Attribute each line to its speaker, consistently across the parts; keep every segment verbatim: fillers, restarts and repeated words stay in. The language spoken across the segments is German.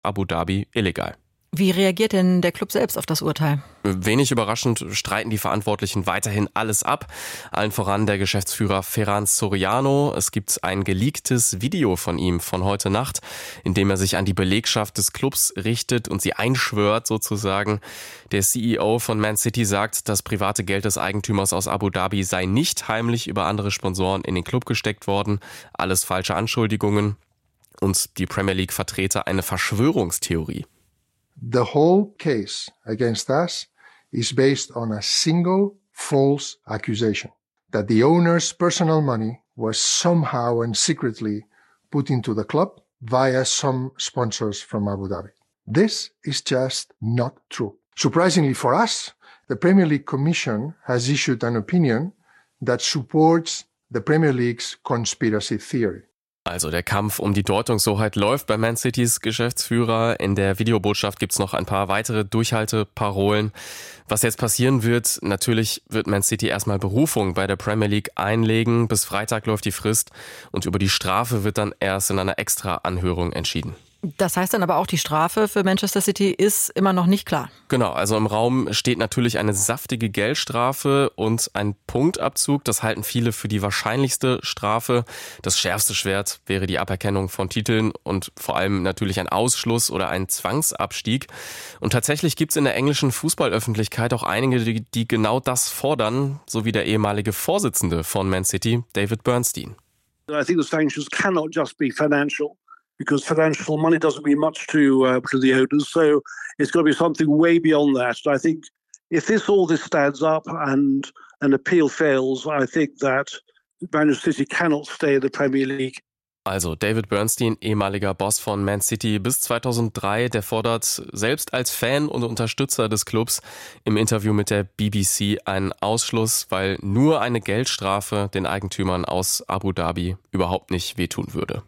Speaker 1: Abu Dhabi illegal.
Speaker 2: Wie reagiert denn der Club selbst auf das Urteil?
Speaker 1: Wenig überraschend streiten die Verantwortlichen weiterhin alles ab. Allen voran der Geschäftsführer Ferran Soriano. Es gibt ein geleaktes Video von ihm von heute Nacht, in dem er sich an die Belegschaft des Clubs richtet und sie einschwört sozusagen. Der C E O von Man City sagt, das private Geld des Eigentümers aus Abu Dhabi sei nicht heimlich über andere Sponsoren in den Club gesteckt worden. Alles falsche Anschuldigungen. Und die Premier League-Vertreter eine Verschwörungstheorie.
Speaker 3: The whole case against us is based on a single false accusation, that the owner's personal money was somehow and secretly put into the club via some sponsors from Abu Dhabi. This is just not true. Surprisingly for us, the Premier League Commission has issued an opinion that supports the Premier League's conspiracy theory.
Speaker 1: Also der Kampf um die Deutungshoheit läuft bei Man Citys Geschäftsführer. In der Videobotschaft gibt's noch ein paar weitere Durchhalteparolen. Was jetzt passieren wird, natürlich wird Man City erstmal Berufung bei der Premier League einlegen. Bis Freitag läuft die Frist und über die Strafe wird dann erst in einer Extra-Anhörung entschieden.
Speaker 2: Das heißt dann aber auch, die Strafe für Manchester City ist immer noch nicht klar.
Speaker 1: Genau, also im Raum steht natürlich eine saftige Geldstrafe und ein Punktabzug. Das halten viele für die wahrscheinlichste Strafe. Das schärfste Schwert wäre die Aberkennung von Titeln und vor allem natürlich ein Ausschluss oder ein Zwangsabstieg. Und tatsächlich gibt es in der englischen Fußballöffentlichkeit auch einige, die, die genau das fordern, so wie der ehemalige Vorsitzende von Man City, David Bernstein.
Speaker 4: I think the sanctions cannot just be financial. Because financial money doesn't mean much to uh, to the owners, so it's got to be something way beyond that. And I think if this all this stands up and an appeal fails, I think that Manchester City cannot stay in the Premier League.
Speaker 1: Also David Bernstein, ehemaliger Boss von Man City bis zweitausenddrei, der fordert selbst als Fan und Unterstützer des Clubs im Interview mit der B B C einen Ausschluss, weil nur eine Geldstrafe den Eigentümern aus Abu Dhabi überhaupt nicht wehtun würde.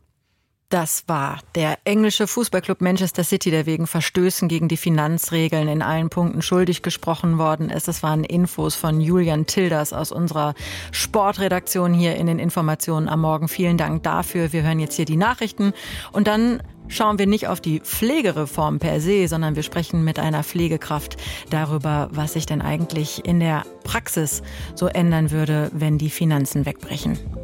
Speaker 2: Das war der englische Fußballclub Manchester City, der wegen Verstößen gegen die Finanzregeln in allen Punkten schuldig gesprochen worden ist. Das waren Infos von Julian Tilders aus unserer Sportredaktion hier in den Informationen am Morgen. Vielen Dank dafür. Wir hören jetzt hier die Nachrichten und dann schauen wir nicht auf die Pflegereform per se, sondern wir sprechen mit einer Pflegekraft darüber, was sich denn eigentlich in der Praxis so ändern würde, wenn die Finanzen wegbrechen.